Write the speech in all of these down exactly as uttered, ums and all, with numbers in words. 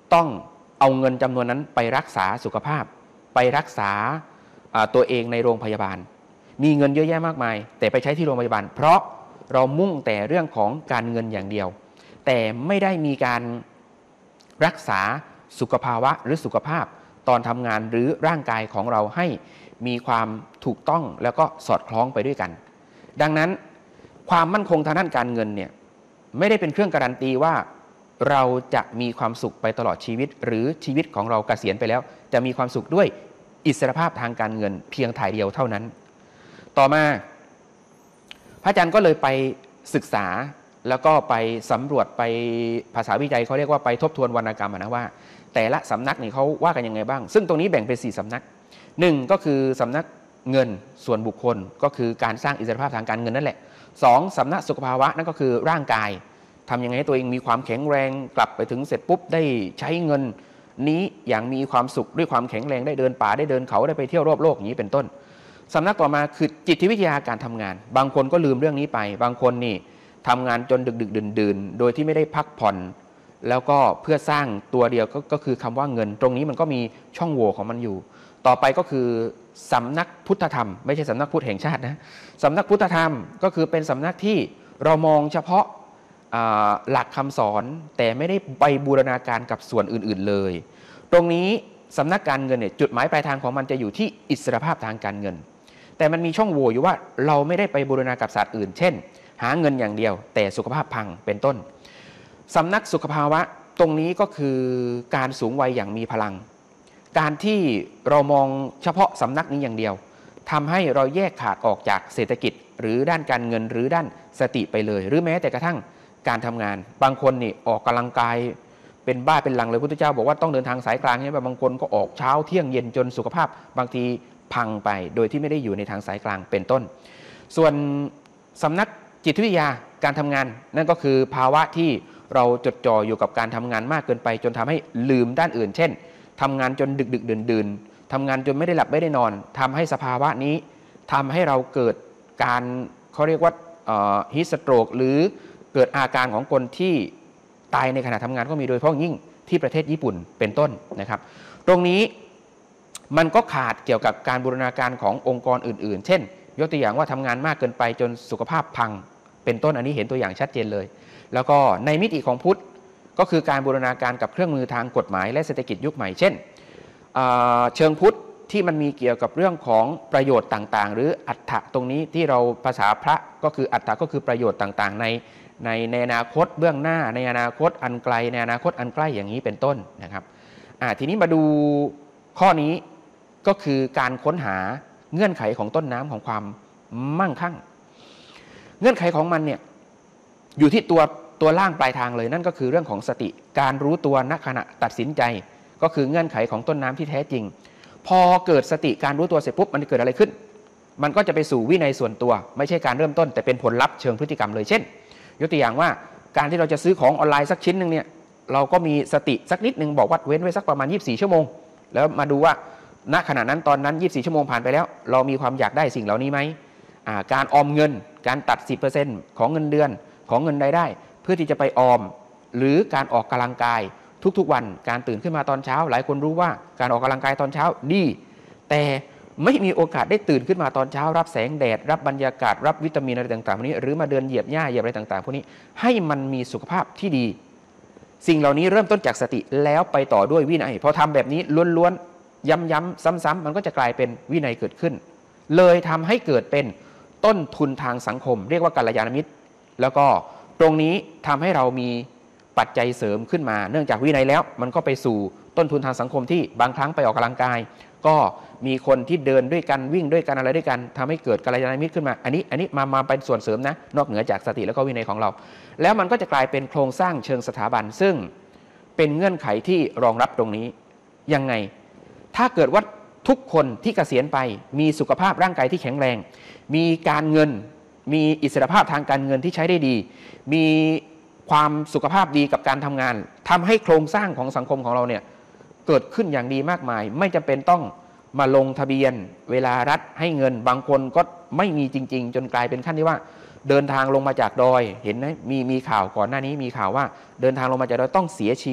ต้องเอาเงินจำนวนนั้นไปรักษาสุขภาพไปรักษาตัวเองในโรงพยาบาลมีเงินเยอะแยะมากมายแต่ไปใช้ที่โรงพยาบาลเพราะเรามุ่งแต่เรื่องของการเงินอย่างเดียวแต่ไม่ได้มีการรักษาสุขภาวะหรือสุขภาพตอนทำงานหรือร่างกายของเราให้มีความถูกต้องแล้วก็สอดคล้องไปด้วยกันดังนั้นความมั่นคงทางด้านการเงินเนี่ยไม่ได้เป็นเครื่องการันตีว่าเราจะมีความสุขไปตลอดชีวิตหรือชีวิตของเราเกษียณไปแล้วจะมีความสุขด้วยอิสรภาพทางการเงินเพียงถ่ายเดียวเท่านั้นต่อมาพระอาจารย์ก็เลยไปศึกษาแล้วก็ไปสำรวจไปภาษาวิจัยเขาเรียกว่าไปทบทวนวรรณกรรมนะว่าแต่ละสำนักนี่เขาว่ากันยังไงบ้างซึ่งตรงนี้แบ่งเป็นสี่สำนักหนึ่งก็คือสำนักเงินส่วนบุคคลก็คือการสร้างอิสรภาพทางการเงินนั่นแหละสองสำนักสุขภาวะนั่นก็คือร่างกายทำยังไงให้ตัวเองมีความแข็งแรงกลับไปถึงเสร็จปุ๊บได้ใช้เงินนี้อย่างมีความสุขด้วยความแข็งแรงได้เดินป่าได้เดินเขาได้ไปเที่ยวรอบโลกอย่างนี้เป็นต้นสำนักต่อมาคือจิตวิทยาการทำงานบางคนก็ลืมเรื่องนี้ไปบางคนนี่ทำงานจนดึกดึกดื่นดื่นโดยที่ไม่ได้พักผ่อนแล้วก็เพื่อสร้างตัวเดียว ก, ก็คือคำว่าเงินตรงนี้มันก็มีช่องโหว่ของมันอยู่ต่อไปก็คือสำนักพุทธธรรมไม่ใช่สำนักพุทธแห่งชาตินะสำนักพุทธธรรมก็คือเป็นสำนักที่เรามองเฉพาะหลักคำสอนแต่ไม่ได้ไปบูรณาการกับส่วนอื่นๆเลยตรงนี้สำนักการเงินเนี่ยจุดหมายปลายทางของมันจะอยู่ที่อิสรภาพทางการเงินแต่มันมีช่องโหว่อยู่ว่าเราไม่ได้ไปบูรณากับศาสตร์อื่นเช่นหาเงินอย่างเดียวแต่สุขภาพพังเป็นต้นสำนักสุขภาวะตรงนี้ก็คือการสูงวัยอย่างมีพลังการที่เรามองเฉพาะสำนักนี้อย่างเดียวทำให้เราแยกขาดออกจากเศรษฐกิจหรือด้านการเงินหรือด้านสติไปเลยหรือแม้แต่กระทั่งการทำงานบางคนนี่ออกกำลังกายเป็นบ้าเป็นหลังเลยพุทธเจ้าบอกว่าต้องเดินทางสายกลางใช่ไหมบางคนก็ออกเช้าเที่ยงเย็นจนสุขภาพบางทีพังไปโดยที่ไม่ได้อยู่ในทางสายกลางเป็นต้นส่วนสำนักจิตวิทยาการทำงานนั่นก็คือภาวะที่เราจดจ่ออยู่กับการทำงานมากเกินไปจนทำให้ลืมด้านอื่นเช่นทำงานจนดึกดึกดื่นดื่นทำงานจนไม่ได้หลับไม่ได้นอนทำให้สภาวะนี้ทำให้เราเกิดการเขาเรียกว่าฮิสโตรกหรือเกิดอาการของคนที่ตายในขณะทำงานก็มีโดยเฉพาะยิ่งที่ประเทศญี่ปุ่นเป็นต้นนะครับตรงนี้มันก็ขาดเกี่ยวกับการบูรณาการขององค์กรอื่นๆเช่นยกตัวอย่างว่าทำงานมากเกินไปจนสุขภาพพังเป็นต้นอันนี้เห็นตัวอย่างชัดเจนเลยแล้วก็ในมิติของพุทธก็คือการบูรณาการกับเครื่องมือทางกฎหมายและเศรษฐกิจยุคใหม่เช่นเชิงพุทธที่มันมีเกี่ยวกับเรื่องของประโยชน์ต่างๆหรืออัตถะตรงนี้ที่เราภาษาพระก็คืออัตถะก็คือประโยชน์ต่างๆในในในอนาคตเบื้องหน้าในอนาคตอันไกลในอนาคตอันใกล้อย่างนี้เป็นต้นนะครับทีนี้มาดูข้อนี้ก็คือการค้นหาเงื่อนไขของต้นน้ำของความมั่งคั่งเงื่อนไขของมันเนี่ยอยู่ที่ตัวตัวล่างปลายทางเลยนั่นก็คือเรื่องของสติการรู้ตัวณขณะตัดสินใจก็คือเงื่อนไขของต้นน้ำที่แท้จริงพอเกิดสติการรู้ตัวเสร็จปุ๊บมันเกิดอะไรขึ้นมันก็จะไปสู่วินัยส่วนตัวไม่ใช่การเริ่มต้นแต่เป็นผลลัพธ์เชิงพฤติกรรมเลยเช่นยกตัวอย่างว่าการที่เราจะซื้อของออนไลน์สักชิ้นหนึ่งเนี่ยเราก็มีสติสักนิดนึงบอกวัดเว้นไว้สักประมาณยี่สิบสี่ชั่วโมงแล้วมาดูว่าณขณะนั้นตอนนั้นยี่สิบสี่ชั่วโมงผ่านไปแล้วเรามีความอยากได้สิ่งเหล่านี้ไหมการออมเงินการตัด สิบเปอร์เซ็นต์ ของเงินเดือนของเงินรายได้เพื่อที่จะไปออมหรือการออกกำลังกายทุกๆวันการตื่นขึ้นมาตอนเช้าหลายคนรู้ว่าการออกกำลังกายตอนเช้าดีแต่ไม่มีโอกาสได้ตื่นขึ้นมาตอนเช้ารับแสงแดดรับบรรยากาศรับวิตามินอะไรต่างๆพวกนี้หรือมาเดินเหยียบหญ้าเหยียบอะไรต่างๆพวกนี้ให้มันมีสุขภาพที่ดีสิ่งเหล่านี้เริ่มต้นจากสติแล้วไปต่อด้วยวินัยพอทำแบบนี้ล้วนๆย้ำๆซ้ำๆมันก็จะกลายเป็นวินัยเกิดขึ้นเลยทำให้เกิดเป็นต้นทุนทางสังคมเรียกว่ากัลยาณมิตรแล้วก็ตรงนี้ทำให้เรามีปัจจัยเสริมขึ้นมาเนื่องจากวินัยแล้วมันก็ไปสู่ต้นทุนทางสังคมที่บางครั้งไปออกกำลังกายก็มีคนที่เดินด้วยกันวิ่งด้วยกันอะไรด้วยกันทำให้เกิดกัลยาณมิตรขึ้นมาอันนี้อันนี้มามาเป็นส่วนเสริมนะนอกเหนือจากสติแล้วก็วินัยของเราแล้วมันก็จะกลายเป็นโครงสร้างเชิงสถาบันซึ่งเป็นเงื่อนไขที่รองรับตรงนี้ยังไงถ้าเกิดว่าทุกคนที่เกษียณไปมีสุขภาพร่างกายที่แข็งแรงมีการเงินมีอิสรภาพทางการเงินที่ใช้ได้ดีมีความสุขภาพดีกับการทำงานทำให้โครงสร้างของสังคมของเราเนี่ยเกิดขึ้นอย่างดีมากมายไม่จำเป็นต้องมาลงทะเบียนเวลารัฐให้เงินบางคนก็ไม่มีจริงๆจนกลายเป็นขั้นที่ว่าเดินทางลงมาจากดอยเห็นไหมมีมีข่าวก่อนหน้านี้มีข่าวว่าเดินทางลงมาจากดอยต้องเสียชีวิต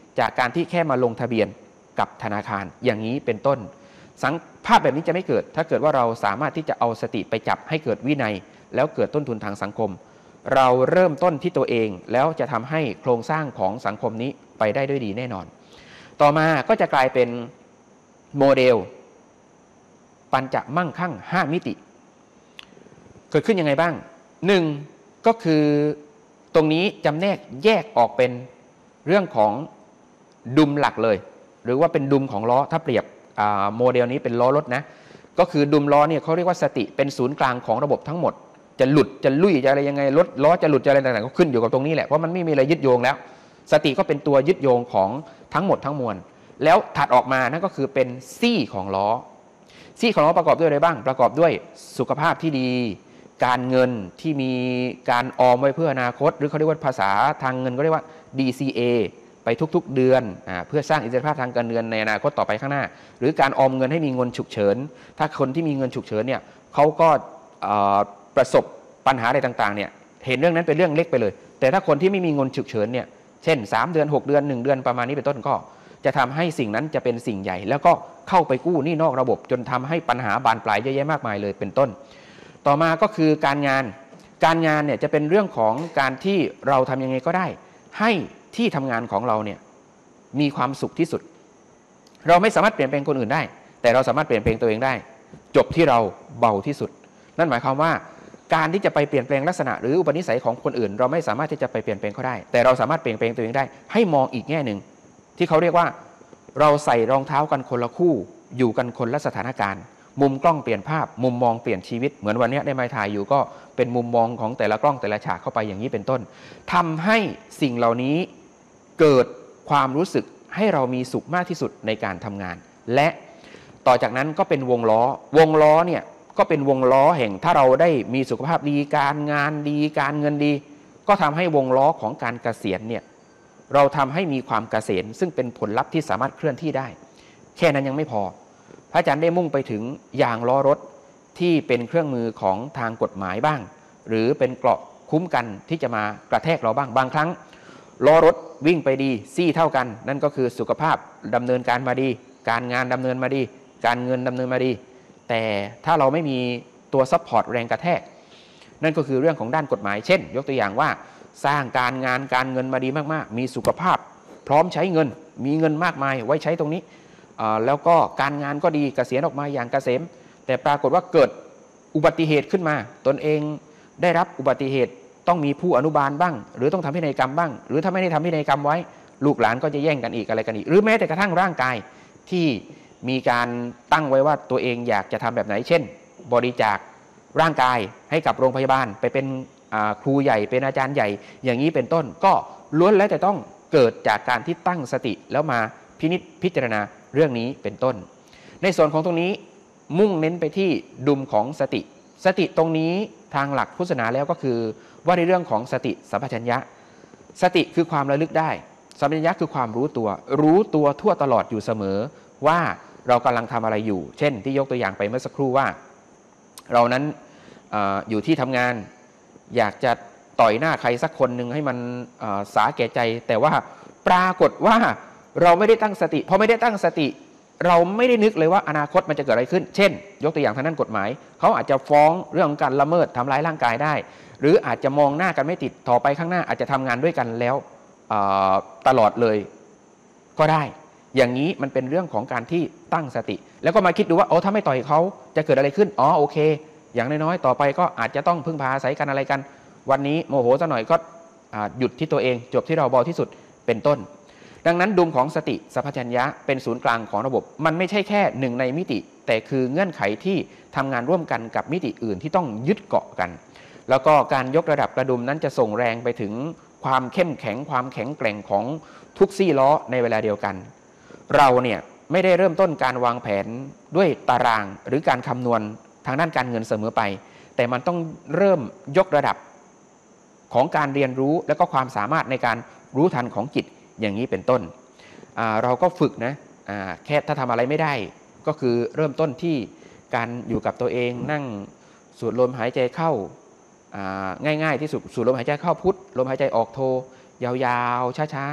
จากการที่แค่มาลงทะเบียนกับธนาคารอย่างนี้เป็นต้นสังภาพแบบนี้จะไม่เกิดถ้าเกิดว่าเราสามารถที่จะเอาสติไปจับให้เกิดวินัยแล้วเกิดต้นทุนทางสังคมเราเริ่มต้นที่ตัวเองแล้วจะทำให้โครงสร้างของสังคมนี้ไปได้ด้วยดีแน่นอนต่อมาก็จะกลายเป็นโมเดลปัญจมั่งคั่งห้ามิติเกิดขึ้นยังไงบ้างหนึ่งก็คือตรงนี้จำแนกแยกออกเป็นเรื่องของดุมหลักเลยหรือว่าเป็นดุมของล้อถ้าเปรียบโมเดลนี้เป็นล้อรถนะก็คือดุมล้อเนี่ยเขาเรียกว่าสติเป็นศูนย์กลางของระบบทั้งหมดจะหลุดจะลุ่ยจะอะไรยังไงรถล้อจะหลุดจะอะไรต่างๆก็ขึ้นอยู่กับตรงนี้แหละเพราะมันไม่มีอะไรยึดโยงแล้วสติก็เป็นตัวยึดโยงของทั้งหมดทั้งมวลแล้วถัดออกมานั่นก็คือเป็นซี่ของล้อซี่ของล้อประกอบด้วยอะไรบ้างประกอบด้วยสุขภาพที่ดีการเงินที่มีการออมไว้เพื่ออนาคตหรือเขาเรียกว่าภาษาทางเงินก็เรียกว่า ดี ซี เอ ไปทุกๆเดือนอ่าเพื่อสร้างอิสรภาพทางการเงินในอนาคตต่อไปข้างหน้าหรือการออมเงินให้มีเงินฉุกเฉินถ้าคนที่มีเงินฉุกเฉินเนี่ยเขาก็ประสบปัญหาอะไรต่างๆเนี่ยเห็นเรื่องนั้นเป็นเรื่องเล็กไปเลยแต่ถ้าคนที่ไม่มีเงินฉุกเฉินเนี่ยเช่นสามเดือนหกเดือนหนึ่งเดือนประมาณนี้เป็นต้นก็จะทำให้สิ่งนั้นจะเป็นสิ่งใหญ่แล้วก็เข้าไปกู้หนี้นอกระบบจนทำให้ปัญหาบานปลายเยอะแยะมากมายเลยเป็นต้นต่อมาก็คือการงานการงานเนี่ยจะเป็นเรื่องของการที่เราทำยังไงก็ได้ให้ที่ทำงานของเราเนี่ยมีความสุขที่สุดเราไม่สามารถเปลี่ยนแปลงคนอื่นได้แต่เราสามารถเปลี่ยนแปลงตัวเองได้จบที่เราเบาที่สุดนั่นหมายความว่าการที่จะไปเปลี่ยนแปลงลักษณะหรืออุปนิสัยของคนอื่นเราไม่สามารถที่จะไปเปลี่ยนแปลงเขาได้แต่เราสามารถเปลี่ยนแปลงตัวเองได้ให้มองอีกแง่หนึ่งที่เขาเรียกว่าเราใส่รองเท้ากันคนละคู่อยู่กันคนละสถานการณ์มุมกล้องเปลี่ยนภาพมุมมองเปลี่ยนชีวิตเหมือนวันนี้ได้มาถ่ายอยู่ก็เป็นมุมมองของแต่ละกล้องแต่ละฉากเข้าไปอย่างนี้เป็นต้นทำให้สิ่งเหล่านี้เกิดความรู้สึกให้เรามีสุขมากที่สุดในการทำงานและต่อจากนั้นก็เป็นวงล้อวงล้อเนี่ยก็เป็นวงล้อแห่งถ้าเราได้มีสุขภาพดีการงานดีการเงินดีก็ทำให้วงล้อของการเกษียณเนี่ยเราทำให้มีความเกษมซึ่งเป็นผลลัพธ์ที่สามารถเคลื่อนที่ได้แค่นั้นยังไม่พอพระอาจารย์ได้มุ่งไปถึงยางล้อรถที่เป็นเครื่องมือของทางกฎหมายบ้างหรือเป็นเกราะคุ้มกันที่จะมากระแทกเราบ้างบางครั้งล้อรถวิ่งไปดีซี่เท่ากันนั่นก็คือสุขภาพดำเนินการมาดีการงานดำเนินมาดีการเงินดำเนินมาดีแต่ถ้าเราไม่มีตัวซัพพอร์ตแรงกระแทกนั่นก็คือเรื่องของด้านกฎหมายเช่นยกตัวอย่างว่าสร้างการงานการเงินมาดีมากๆมีสุขภาพพร้อมใช้เงินมีเงินมากมายไว้ใช้ตรงนี้แล้วก็การงานก็ดีเกษียณออกมาอย่างเกษมแต่ปรากฏว่าเกิดอุบัติเหตุขึ้นมาตนเองได้รับอุบัติเหตุต้องมีผู้อนุบาลบ้างหรือต้องทำพินัยกรรมบ้างหรือถ้าไม่ได้ทำพินัยกรรมไว้ลูกหลานก็จะแย่งกันอีกอะไรกันอีกหรือแม้แต่กระทั่งร่างกายที่มีการตั้งไว้ว่าตัวเองอยากจะทำแบบไหนเช่นบริจาคร่างกายให้กับโรงพยาบาลไปเป็นครูใหญ่เป็นอาจารย์ใหญ่อย่างนี้เป็นต้นก็ล้วนแล้วแต่ต้องเกิดจากการที่ตั้งสติแล้วมาพินิจพิจารณาเรื่องนี้เป็นต้นในส่วนของตรงนี้มุ่งเน้นไปที่ดุมของสติสติตรงนี้ทางหลักพุทธศาสนาแล้วก็คือว่าในเรื่องของสติสัมปชัญญะสติคือความระลึกได้สัมปชัญญะคือความรู้ตัวรู้ตัวทั่วตลอดอยู่เสมอว่าเรากำลังทำอะไรอยู่เช่นที่ยกตัวอย่างไปเมื่อสักครู่ว่าเรานั้น อ, อยู่ที่ทำงานอยากจะต่อยหน้าใครสักคนหนึ่งให้มันสาแก่ใจแต่ว่าปรากฏว่าเราไม่ได้ตั้งสติพอไม่ได้ตั้งสติเราไม่ได้นึกเลยว่าอนาคตมันจะเกิดอะไรขึ้นเช่นยกตัวอย่างทางด้านกฎหมายเขาอาจจะฟ้องเรื่องของการละเมิดทำร้ายร่างกายได้หรืออาจจะมองหน้ากันไม่ติดต่อไปข้างหน้าอาจจะทำงานด้วยกันแล้วตลอดเลยก็ได้อย่างนี้มันเป็นเรื่องของการที่ตั้งสติแล้วก็มาคิดดูว่าโอ้ถ้าไม่ต่อยเขาจะเกิดอะไรขึ้นอ๋อโอเคอย่างน้อยๆต่อไปก็อาจจะต้องพึ่งพาอาศัยกันอะไรกันวันนี้โมโหซะหน่อยก็หยุดที่ตัวเองจบที่เราเบาที่สุดเป็นต้นดังนั้นดุมของสติสัมปชัญญะเป็นศูนย์กลางของระบบมันไม่ใช่แค่หนึ่งในมิติแต่คือเงื่อนไขที่ทำงานร่วมกันกับมิติอื่นที่ต้องยึดเกาะกันแล้วก็การยกระดับกระดุมนั้นจะส่งแรงไปถึงความเข้มแข็งความแข็งแกร่งของทุกซี่ล้อในเวลาเดียวกันเราเนี่ยไม่ได้เริ่มต้นการวางแผนด้วยตารางหรือการคำนวณทางด้านการเงินเสมอไปแต่มันต้องเริ่มยกระดับของการเรียนรู้และก็ความสามารถในการรู้ทันของจิตอย่างนี้เป็นต้นเราก็ฝึกนะแค่ถ้าทำอะไรไม่ได้ก็คือเริ่มต้นที่การอยู่กับตัวเองนั่งสูดลมหายใจเข้าง่ายๆที่สุดสูดลมหายใจเข้าพุทลมหายใจออกโทยาวๆช้าๆ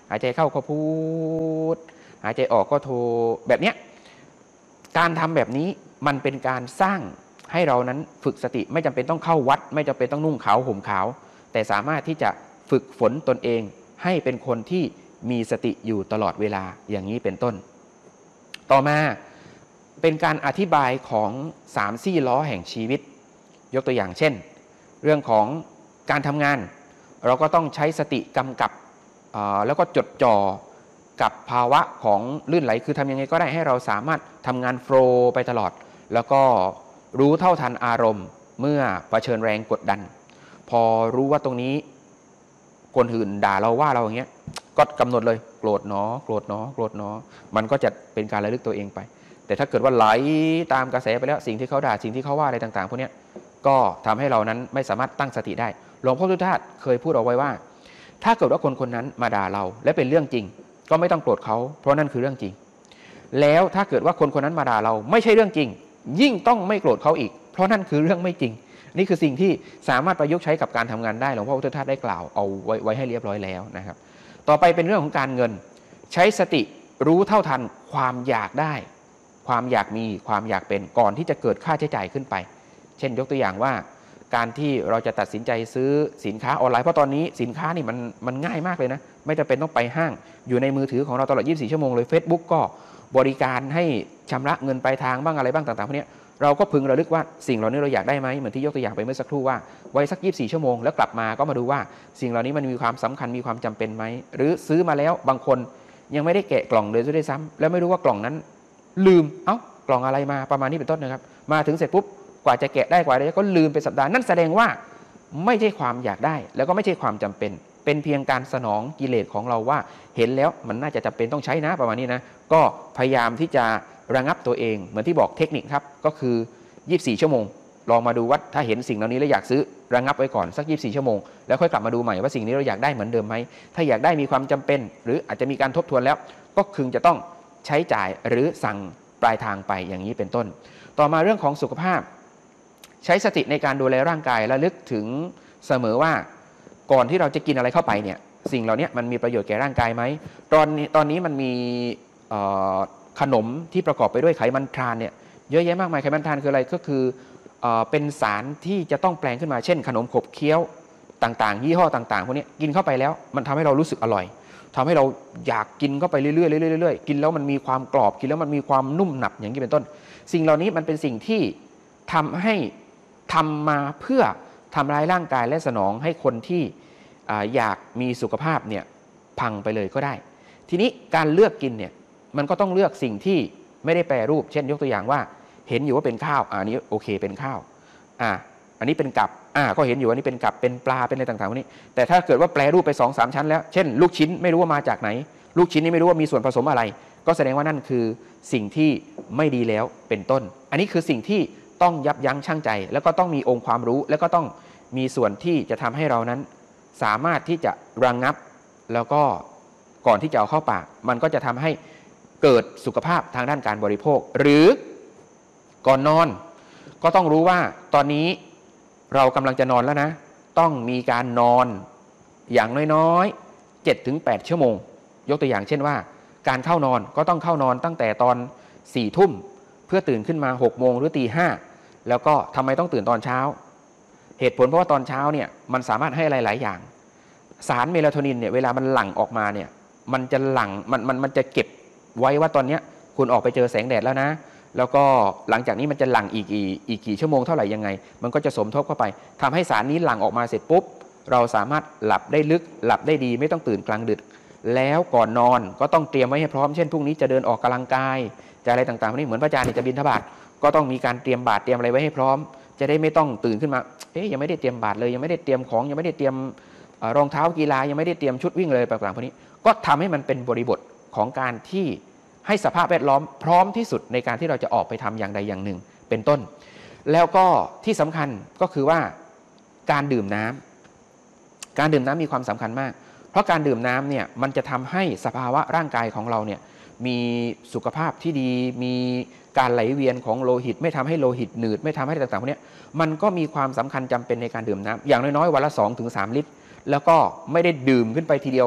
หายใจเข้าก็พูดหายใจออกก็โทแบบเนี้ยการทำแบบนี้มันเป็นการสร้างให้เรานั้นฝึกสติไม่จำเป็นต้องเข้าวัดไม่จำเป็นต้องนุ่งขาวห่มขาวแต่สามารถที่จะฝึกฝนตนเองให้เป็นคนที่มีสติอยู่ตลอดเวลาอย่างนี้เป็นต้นต่อมาเป็นการอธิบายของสามสี่ล้อแห่งชีวิตยกตัวอย่างเช่นเรื่องของการทำงานเราก็ต้องใช้สติกำกับแล้วก็จดจ่อกับภาวะของลื่นไหลคือทำยังไงก็ได้ให้เราสามารถทำงานโฟลว์ไปตลอดแล้วก็รู้เท่าทันอารมณ์เมื่อเผชิญแรงกดดันพอรู้ว่าตรงนี้คนอื่นด่าเราว่าเราอย่างเงี้ยก็กำหนดเลยโกรธเนาะโกรธเนาะโกรธเนาะมันก็จะเป็นการระลึกตัวเองไปแต่ถ้าเกิดว่าไหลตามกระแสไปแล้วสิ่งที่เขาด่าสิ่งที่เขาว่าอะไรต่างๆพวกนี้ก็ทำให้เรานั้นไม่สามารถตั้งสติได้หลวงพ่อพุทธทาสเคยพูดเอาไว้ว่าถ้าเกิดว่าคนคนนั้นมาด่าเราและเป็นเรื่องจริงก็ไม่ต้องโกรธเขาเพราะนั่นคือเรื่องจริงแล้วถ้าเกิดว่าคนคนนั้นมาด่าเราไม่ใช่เรื่องจริงยิ่งต้องไม่โกรธเขาอีกเพราะนั่นคือเรื่องไม่จริงนี่คือสิ่งที่สามารถประยุกต์ใช้กับการทำงานได้หลวงพ่อพุทธทาสได้กล่าวเอาไว้ไว้ให้เรียบร้อยแล้วนะครับต่อไปเป็นเรื่องของการเงินใช้สติรู้เท่าทันความอยากได้ความอยากมีความอยากเป็นก่อนที่จะเกิดค่าใช้จ่ายขึ้นไปเช่นยกตัวอย่างว่าการที่เราจะตัดสินใจซื้อสินค้าออนไลน์เพราะตอนนี้สินค้านี่มันมันง่ายมากเลยนะไม่จำเป็นต้องไปห้างอยู่ในมือถือของเราตลอดยี่สิบสี่ชั่วโมงเลย Facebook ก็บริการให้ชำระเงินปลายทางบ้างอะไรบ้างต่างๆพวกนี้เราก็พึงระลึกว่าสิ่งเหล่านี้เราอยากได้ไหมเหมือนที่ยกตัวอย่างไปเมื่อสักครู่ว่าไว้สักยี่สิบสี่ชั่วโมงแล้วกลับมาก็มาดูว่าสิ่งเหล่านี้มันมีความสำคัญมีความจำเป็นไหมหรือซื้อมาแล้วบางคนยังไม่ได้แกะกล่องเลยด้วยซ้ำแล้วไม่รู้ว่ากล่องนั้นลืมเอ้ากล่องอะไรมาประมาณนี้เป็นต้นนะครับมาถึงเสร็จปุ๊บกว่าจะแกะได้กว่าจะก็ลืมไปสัปดาห์นั่นแสดงว่าไม่ใช่ความอยากได้แล้วก็ไม่ใช่ความจำเป็นเป็นเพียงการสนองกิเลสของเราว่าเห็นแล้วมันน่าจะจำเป็นต้องใช้นะประมาณนี้นะก็พยายามที่จะระงับตัวเองเหมือนที่บอกเทคนิคครับก็คือยี่สิบสี่ชั่วโมงลองมาดูว่าถ้าเห็นสิ่งเหล่านี้แล้วอยากซื้อระงับไว้ก่อนสักยี่สิบสี่ชั่วโมงแล้วค่อยกลับมาดูใหม่ว่าสิ่งนี้เราอยากได้เหมือนเดิมไหมถ้าอยากได้มีความจำเป็นหรืออาจจะมีการทบทวนแล้วก็พึงจะต้องใช้จ่ายหรือสั่งปลายทางไปอย่างนี้เป็นต้นต่อมาเรื่องของสุขภาพใช้สติในการดูแลร่างกายระลึกถึงเสมอว่าก่อนที่เราจะกินอะไรเข้าไปเนี่ยสิ่งเหล่านี้มันมีประโยชน์แก่ร่างกายไหมตอนนี้ตอนนี้มันมีขนมที่ประกอบไปด้วยไขมันทรานเนี่ยเยอะแยะมากมายไขมันทรานคืออะไรก็คือเอ่อเป็นสารที่จะต้องแปลงขึ้นมาเช่นขนมขบเคี้ยวต่างๆยี่ห้อต่างๆพวกนี้กินเข้าไปแล้วมันทำให้เรารู้สึกอร่อยทำให้เราอยากกินเข้าไปเรื่อยๆเรื่อยๆเรื่อยๆกินแล้วมันมีความกรอบกินแล้วมันมีความนุ่มหนับอย่างนี้เป็นต้นสิ่งเหล่านี้มันเป็นสิ่งที่ทำให้ทำมาเพื่อทำร้ายร่างกายและสนองให้คนที่อยากมีสุขภาพเนี่ยพังไปเลยก็ได้ทีนี้การเลือกกินเนี่ยมันก็ต้องเลือกสิ่งที่ไม่ได้แปรรูปเช่นยกตัวอย่างว่าเห็นอยู่ว่าเป็นข้าวอันนี้โอเคเป็นข้าวอ่าอันนี้เป็นกับอ่าก็เห็นอยู่ว่านี่เป็นกับเป็นปลาเป็นอะไรต่างๆพวกนี้แต่ถ้าเกิดว่าแปรรูปไป สองสาม ชั้นแล้วเช่นลูกชิ้นไม่รู้ว่ามาจากไหนลูกชิ้นนี่ไม่รู้ว่ามีส่วนผสมอะไรก็แสดงว่านั่นคือสิ่งที่ไม่ดีแล้วเป็นต้นอันนี้คือสิ่งที่ต้องยับยั้งชั่งใจแล้วก็ต้องมีองค์ความรู้แล้วก็ต้องมีส่วนที่จะทำให้เรานั้นสามารถที่จะระงับแล้วก็ก่อนที่จะเอาเข้าปากมันก็จะทำให้เกิดสุขภาพทางด้านการบริโภคหรือก่อนนอนก็ต้องรู้ว่าตอนนี้เรากำลังจะนอนแล้วนะต้องมีการนอนอย่างน้อยๆ เจ็ดถึงแปด ชั่วโมงยกตัวอย่างเช่นว่าการเข้านอนก็ต้องเข้านอนตั้งแต่ตอนสี่ทุ่มเพื่อตื่นขึ้นมาหกโมงหรือตีห้าแล้วก็ทำไมต้องตื่นตอนเช้าเหตุผลเพราะว่าตอนเช้าเนี่ยมันสามารถให้อะไรหลายอย่างสารเมลาโทนินเนี่ยเวลามันหลั่งออกมาเนี่ยมันจะหลั่งมันมันมันจะเก็บไว้ว่าตอนนี้คุณออกไปเจอแสงแดดแล้วนะแล้วก็หลังจากนี้มันจะหลั่งอีกอีกอีกกี่ชั่วโมงเท่าไหร่ยังไงมันก็จะสมทบเข้าไปทำให้สารนี้หลั่งออกมาเสร็จปุ๊บเราสามารถหลับได้ลึกหลับได้ดีไม่ต้องตื่นกลางดึกแล้วก่อนนอนก็ต้องเตรียมไว้ให้พร้อมเช่นพรุ่งนี้จะเดินออกกำลังกายจะอะไรต่างๆนี่เหมือนพระอาจารย์จะบิณฑบาตก็ต้องมีการเตรียมบาตรเตรียมอะไรไว้ให้พร้อมจะได้ไม่ต้องตื่นขึ้นมาเอ๊ยยังไม่ได้เตรียมบาตรเลยยังไม่ได้เตรียมของยังไม่ได้เตรียมรองเท้ากีฬายังไม่ได้เตรียมชุดวิ่งเลยต่างๆพวกนี้ก็ทำให้มันเป็นบริบทของการที่ให้สภาพแวดล้อมพร้อมที่สุดในการที่เราจะออกไปทำอย่างใดอย่างหนึ่งเป็นต้นแล้วก็ที่สำคัญก็คือว่าการดื่มน้ำการดื่มน้ำมีความสำคัญมากเพราะการดื่มน้ำเนี่ยมันจะทำให้สภาวะร่างกายของเราเนี่ยมีสุขภาพที่ดีมีการไหลเวียนของโลหิตไม่ทำให้โลหิตหนืดไม่ทำให้ต่างๆพวกนี้มันก็มีความสำคัญจำเป็นในการดื่มน้ำอย่างน้อยๆวันละ สองถึงสาม ลิตรแล้วก็ไม่ได้ดื่มขึ้นไปทีเดียว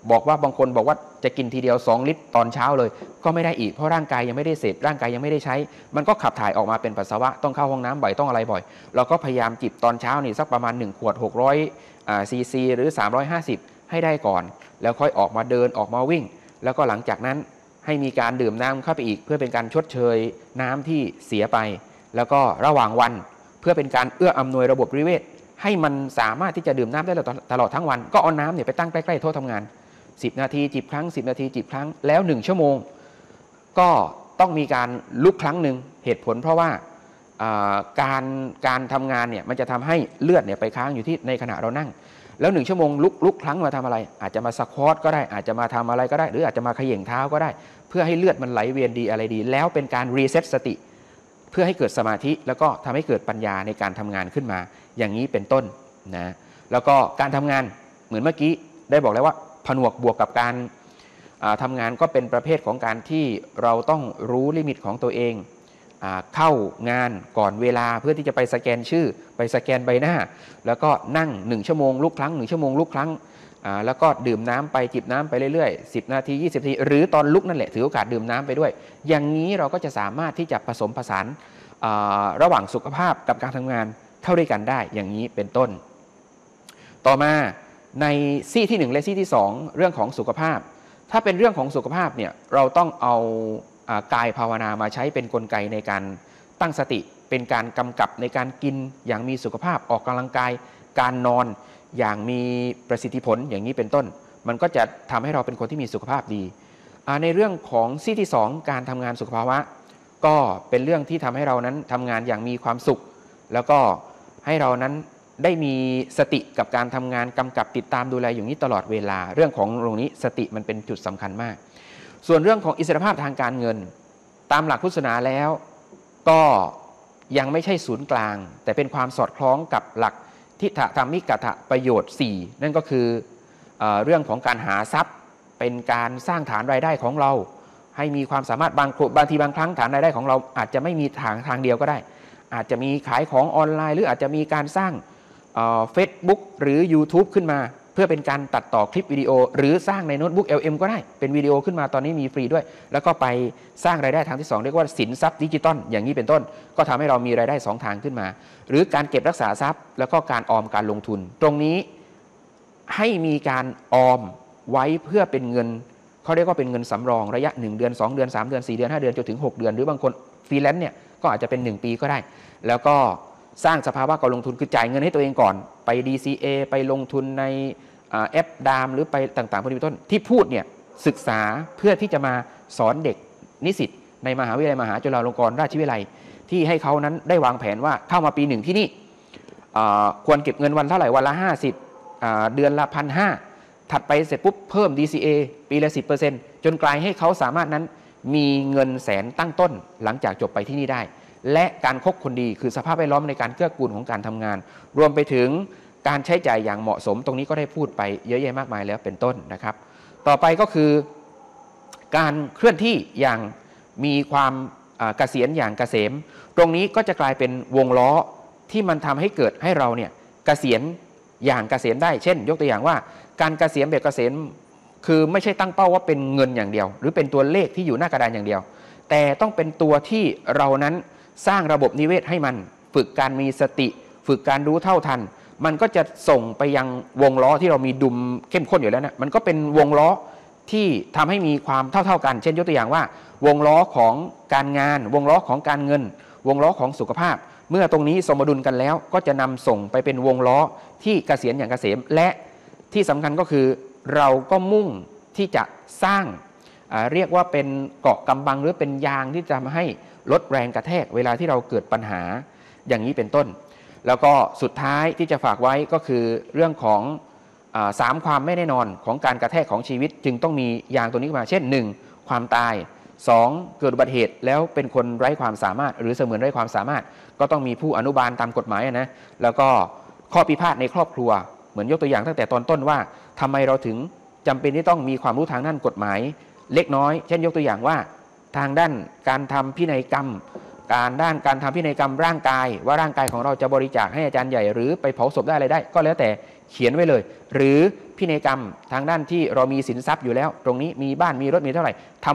บอกว่าบางคนบอกว่าจะกินทีเดียวสองลิตรตอนเช้าเลยก็ไม่ได้อีกเพราะร่างกายยังไม่ได้เสพร่างกายยังไม่ได้ใช้มันก็ขับถ่ายออกมาเป็นปัสสาวะต้องเข้าห้องน้ำบ่อยต้องอะไรบ่อยเราก็พยายามจิบตอนเช้านี่สักประมาณหนึ่งขวดหกร้อยอ่าซีซีหรือสามร้อยห้าสิบให้ได้ก่อนแล้วค่อยออกมาเดินออกมาวิ่งแล้วก็หลังจากนั้นให้มีการดื่มน้ำเข้าไปอีกเพื่อเป็นการชดเชยน้ำที่เสียไปแล้วก็ระหว่างวันเพื่อเป็นการเอื้ออำนวยระบบนิเวศให้มันสามารถที่จะดื่มน้ำได้ตลอดทั้งวันก็เอาน้ำเนี่ยไปตั้งใกล้ๆโต๊ะทำงานสิบนาทีจิบครั้งสิบนาทีจิบครั้งแล้วหนึ่งชั่วโมงก็ต้องมีการลุกครั้งหนึ่งเหตุผลเพราะว่าการการทำงานเนี่ยมันจะทำให้เลือดเนี่ยไปค้างอยู่ที่ในขณะเรานั่งแล้วหนึ่งชั่วโมงลุกลุกครั้งมาทำอะไรอาจจะมาสควอตก็ได้อาจจะมาทำอะไรก็ได้หรืออาจจะมาเขย่งเท้าก็ได้เพื่อให้เลือดมันไหลเวียนดีอะไรดีแล้วเป็นการรีเซ็ตสติเพื่อให้เกิดสมาธิแล้วก็ทำให้เกิดปัญญาในการทำงานขึ้นมาอย่างนี้เป็นต้นนะแล้วก็การทำงานเหมือนเมื่อกี้ได้บอกแล้วว่าผนวกบวกกับการทำงานก็เป็นประเภทของการที่เราต้องรู้ลิมิตของตัวเองเข้างานก่อนเวลาเพื่อที่จะไปสแกนชื่อไปสแกนใบหน้าแล้วก็นั่งหนึ่งชั่วโมงลุกครั้งหนึ่งชั่วโมงลุกครั้งแล้วก็ดื่มน้ำไปจิบน้ำไปเรื่อยๆสิบนาทียี่สิบนาทีหรือตอนลุกนั่นแหละถือโอกาสดื่มน้ำไปด้วยอย่างนี้เราก็จะสามารถที่จะผสมผสานระหว่างสุขภาพกับการทำงานเข้าด้วยกันได้อย่างนี้เป็นต้นต่อมาในซี่ที่หนึ่งและซี่ที่สองเรื่องของสุขภาพถ้าเป็นเรื่องของสุขภาพเนี่ยเราต้องเอากายภาวนามาใช้เป็นกลไกในการตั้งสติเป็นการกำกับในการกินอย่างมีสุขภาพออกกำลังกายการนอนอย่างมีประสิทธิผลอย่างนี้เป็นต้นมันก็จะทำให้เราเป็นคนที่มีสุขภาพดีในเรื่องของซี่ที่สองการทำงานสุขภาวะก็เป็นเรื่องที่ทำให้เรานั้นทำงานอย่างมีความสุขแล้วก็ให้เรานั้นได้มีสติกับการทำงานกำกับติดตามดูแลอย่างนี้ตลอดเวลาเรื่องของตรงนี้สติมันเป็นจุดสำคัญมากส่วนเรื่องของอิสรภาพทางการเงินตามหลักพุทธศาสนาแล้วก็ยังไม่ใช่ศูนย์กลางแต่เป็นความสอดคล้องกับหลักทิฏฐธรรมิกถประโยชน์สี่นั่นก็คือเอ่อเรื่องของการหาทรัพย์เป็นการสร้างฐานรายได้ของเราให้มีความสามารถบางบางทีบางครั้งฐานรายได้ของเราอาจจะไม่มีทางทางเดียวก็ได้อาจจะมีขายของออนไลน์หรืออาจจะมีการสร้างเฟซบุ๊กหรือ YouTube ขึ้นมาเพื่อเป็นการตัดต่อคลิปวิดีโอหรือสร้างในโน้ตบุ๊ก แอล เอ็ม ก็ได้เป็นวิดีโอขึ้นมาตอนนี้มีฟรีด้วยแล้วก็ไปสร้างรายได้ทางที่สองเรียกว่าสินทรัพย์ดิจิตอลอย่างนี้เป็นต้นก็ทำให้เรามีรายได้สองทางขึ้นมาหรือการเก็บรักษาทรัพย์แล้วก็การออมการลงทุนตรงนี้ให้มีการออมไว้เพื่อเป็นเงินเขาเรียกว่าเป็นเงินสำรองระยะหนึ่งเดือนสองเดือนสามเดือนสี่เดือนห้าเดือนจนถึงหกเดือนหรือบางคนฟรีแลนซ์เนี่ยก็อาจจะเป็นหนึ่งปีก็ได้แล้วก็สร้างสภาวะการลงทุนคือจ่ายเงินให้ตัวเองก่อนไป ดี ซี เอ ไปลงทุนในแอปดามหรือไปต่างๆพวกนี้เป็นต้นที่พูดเนี่ยศึกษาเพื่อที่จะมาสอนเด็กนิสิตในมหาวิทยาลัยมหาจุฬาลงกรณราชวิทยาลัยที่ให้เขานั้นได้วางแผนว่าเข้ามาปีหนึ่งที่นี่ควรเก็บเงินวันเท่าไหร่วันละห้าสิบเดือนละพันห้าถัดไปเสร็จปุ๊บเพิ่ม ดี ซี เอ ปีละ สิบเปอร์เซ็นต์ จนกลายให้เขาสามารถนั้นมีเงินแสนตั้งต้นหลังจากจบไปที่นี่ได้และการคบคนดีคือสภาพแวดล้อมในการเกื้อกูลของการทำงานรวมไปถึงการใช้จ่ายอย่างเหมาะสมตรงนี้ก็ได้พูดไปเยอะแยะมากมายแล้วเป็นต้นนะครับต่อไปก็คือการเคลื่อนที่อย่างมีความเกษียณอย่างเกษมตรงนี้ก็จะกลายเป็นวงล้อที่มันทำให้เกิดให้เราเนี่ยเกษียณอย่างเกษมได้เช่นยกตัวอย่างว่าการเกษียณแบบเกษมคือไม่ใช่ตั้งเป้าว่าเป็นเงินอย่างเดียวหรือเป็นตัวเลขที่อยู่หน้ากระดานอย่างเดียวแต่ต้องเป็นตัวที่เรานั้นสร้างระบบนิเวศให้มันฝึกการมีสติฝึกการรู้เท่าทันมันก็จะส่งไปยังวงล้อที่เรามีดุมเข้มข้นอยู่แล้วนะมันก็เป็นวงล้อที่ทำให้มีความเท่าๆกันเช่นยกตัวอย่างว่าวงล้อของการงานวงล้อของการเงินวงล้อของสุขภาพเมื่อตรงนี้สมดุลกันแล้วก็จะนำส่งไปเป็นวงล้อที่เกษียณอย่างเกษมและที่สำคัญก็คือเราก็มุ่งที่จะสร้างเรียกว่าเป็นเกาะกำบังหรือเป็นยางที่จะทำให้ลดแรงกระแทกเวลาที่เราเกิดปัญหาอย่างนี้เป็นต้นแล้วก็สุดท้ายที่จะฝากไว้ก็คือเรื่องของสามความไม่แน่นอนของการกระแทกของชีวิตจึงต้องมียางตัวนี้มาเช่นหนึ่งความตายสองเกิดอุบัติเหตุแล้วเป็นคนไร้ความสามารถหรือเสมือนไร้ความสามารถก็ต้องมีผู้อนุบาลตามกฎหมายนะแล้วก็ข้อพิพาทในครอบครัวเหมือนยกตัวอย่างตั้งแต่ตอนต้นว่าทำไมเราถึงจำเป็นที่ต้องมีความรู้ทางด้านกฎหมายเล็กน้อยเช่นยกตัวอย่างว่าทางด้านการทำพินัยกรรมการด้านการทำพินัยกรรมร่างกายว่าร่างกายของเราจะบริจาคให้อาจารย์ใหญ่หรือไปเผาศพได้อะไรได้ก็แล้วแต่เขียนไว้เลยหรือพินัยกรรมทางด้านที่เรามีสินทรัพย์อยู่แล้วตรงนี้มีบ้านมีรถมีเท่าไหร่ท